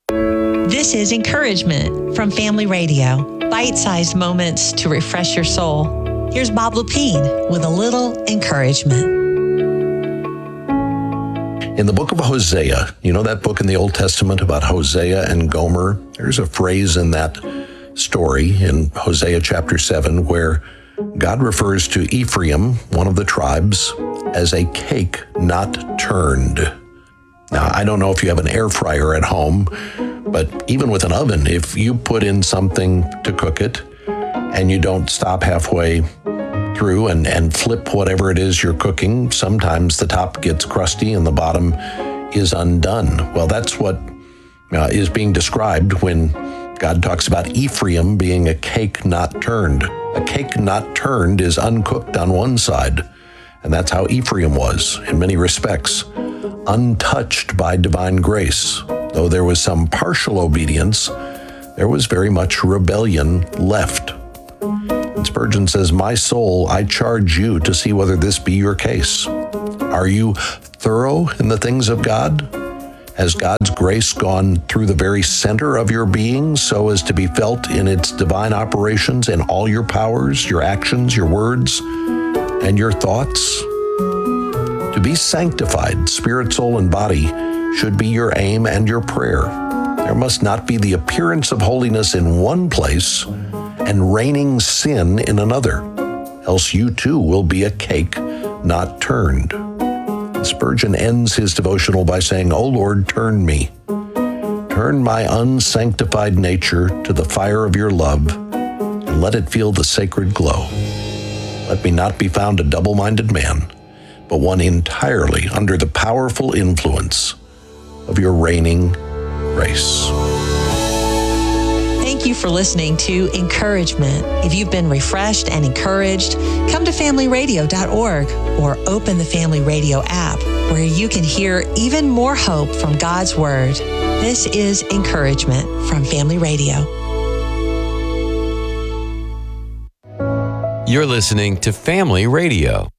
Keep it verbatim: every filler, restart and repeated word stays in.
This is Encouragement from Family Radio. Bite-sized moments to refresh your soul. Here's Bob Lepine with a little encouragement. In the book of Hosea, you know that book in the Old Testament about Hosea and Gomer? There's a phrase in that story in Hosea chapter seven where God refers to Ephraim, one of the tribes, as a cake not turned. Now, I don't know if you have an air fryer at home, but even with an oven, if you put in something to cook it and you don't stop halfway through and, and flip whatever it is you're cooking, sometimes the top gets crusty and the bottom is undone. Well, that's what uh, is being described when God talks about Ephraim being a cake not turned. A cake not turned is uncooked on one side, and that's how Ephraim was in many respects, untouched by divine grace. Though there was some partial obedience, there was very much rebellion left. And Spurgeon says, "My soul, I charge you to see whether this be your case. Are you thorough in the things of God? Has God's grace gone through the very center of your being so as to be felt in its divine operations in all your powers, your actions, your words, and your thoughts? To be sanctified, spirit, soul, and body, should be your aim and your prayer. There must not be the appearance of holiness in one place and reigning sin in another, else you too will be a cake not turned." Spurgeon ends his devotional by saying, "O Lord, turn me. Turn my unsanctified nature to the fire of your love, and let it feel the sacred glow. Let me not be found a double-minded man, but one entirely under the powerful influence of your reigning grace." Thank you for listening to Encouragement. If you've been refreshed and encouraged, come to family radio dot org or open the Family Radio app where you can hear even more hope from God's Word. This is Encouragement from Family Radio. You're listening to Family Radio.